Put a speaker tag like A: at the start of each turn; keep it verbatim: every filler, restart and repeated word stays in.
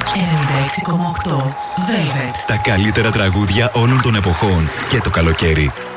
A: ενενήντα έξι κόμμα οκτώ Velvet.
B: Τα καλύτερα τραγούδια όλων των εποχών και το καλοκαίρι.